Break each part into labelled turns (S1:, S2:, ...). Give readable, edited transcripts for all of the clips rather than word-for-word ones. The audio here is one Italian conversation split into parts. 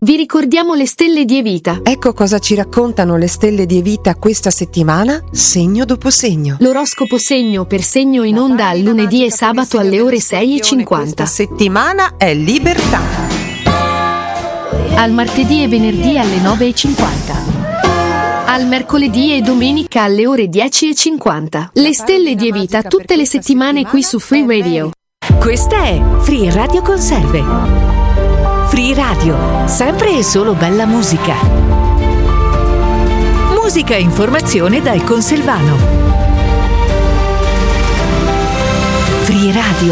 S1: Vi ricordiamo le stelle di Evita.
S2: Ecco cosa ci raccontano le stelle di Evita questa settimana, segno dopo segno.
S1: L'oroscopo segno per segno in onda al lunedì e sabato alle ore 6:50.
S2: Questa settimana è libertà.
S1: Al martedì e venerdì alle 9:50. Al mercoledì e domenica alle ore 10:50. Le stelle di Evita tutte le settimane qui su Free Radio.
S3: Questa è Free Radio Conserve. Free Radio, sempre e solo bella musica. Musica e informazione dal Conselvano. Free Radio.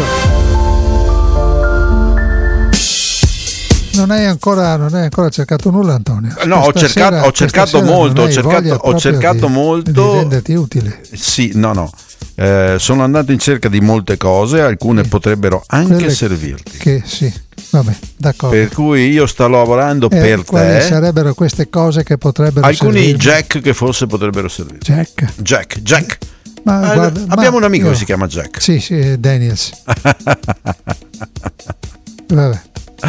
S4: Non hai ancora cercato nulla, Antonio?
S5: No, ho cercato molto.
S4: Di renderti utile.
S5: Sì, no. Sono andato in cerca di molte cose, alcune potrebbero anche servirti.
S4: Che sì, vabbè, d'accordo.
S5: Per cui io sto lavorando per
S4: quali
S5: te.
S4: Sarebbero queste cose che potrebbero
S5: alcuni
S4: servirmi?
S5: Jack che forse potrebbero servire. Jack. Abbiamo un amico che si chiama Jack.
S4: Sì, Daniels. Vabbè.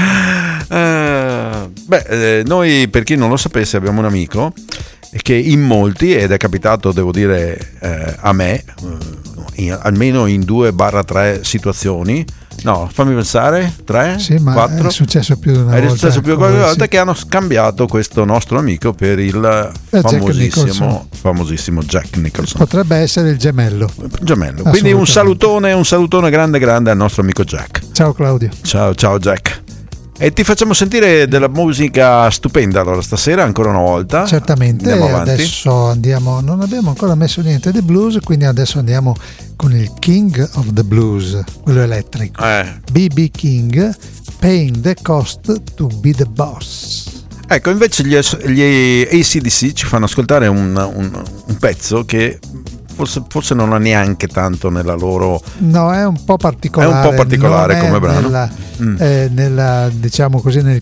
S5: Noi, per chi non lo sapesse, abbiamo un amico che in molti, ed è capitato, devo dire, a me, almeno in 2-3 situazioni. No, fammi pensare, 3,
S4: sì, ma
S5: 4.
S4: È successo più di una volta.
S5: È successo più di una volta che hanno scambiato questo nostro amico per il famosissimo Jack Nicholson.
S4: Potrebbe essere il gemello.
S5: Quindi un salutone grande al nostro amico Jack.
S4: Ciao Claudio.
S5: Ciao Jack. E ti facciamo sentire della musica stupenda allora stasera ancora una volta.
S4: Certamente, adesso andiamo, non abbiamo ancora messo niente di blues, quindi adesso andiamo con il King of the Blues, quello elettrico. B.B. King, Paying the Cost to be the Boss.
S5: Ecco, invece gli AC/DC ci fanno ascoltare un pezzo che forse non ha neanche tanto nella loro.
S4: No, è un po' particolare
S5: come brano.
S4: Nella diciamo così nel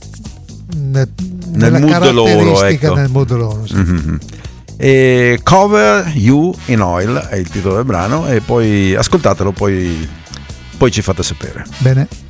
S5: mood loro, ecco.
S4: Nel mood loro, sì.
S5: Mm-hmm. E Cover You in Oil è il titolo del brano, e poi ascoltatelo, poi ci fate sapere.
S4: Bene.